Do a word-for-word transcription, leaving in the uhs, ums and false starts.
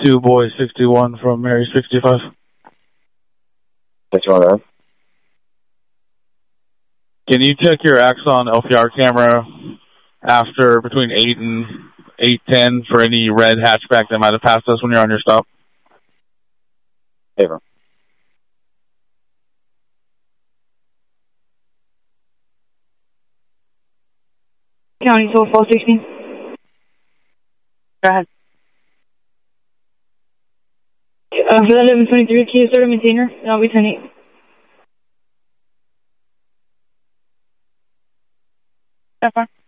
two, boy sixty-one from Mary sixty-five. What's wrong with that? Can you check your Axon L P R camera after between eight and eight ten for any red hatchback that might have passed us when you're on your stop? Hey, bro. County Soul four sixteen. Go ahead. Uh, for that eleven twenty-three, can you start a maintainer? And I'll be ten eight. So far.